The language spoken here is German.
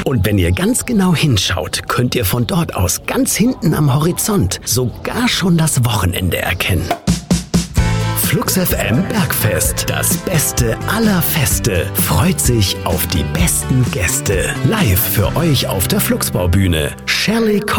Und wenn ihr ganz genau hinschaut, könnt ihr von dort aus ganz hinten am Horizont sogar schon das Wochenende erkennen. Flux FM Bergfest, das Beste aller Feste, freut sich auf die besten Gäste. Live für euch auf der Fluxbaubühne. Shirley Collins